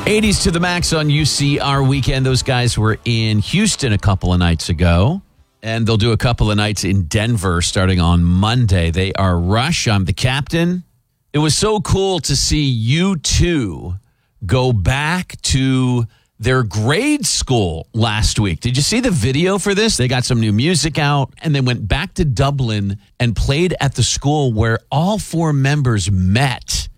80s to the max on UCR weekend. Those guys were in Houston a couple of nights ago, and they'll do a couple of nights in Denver starting on Monday. They are Rush. I'm the captain. It was so cool to see U2 go back to their grade school last week. Did you see the video for this? They got some new music out, and they went back to Dublin and played at the school where all four members met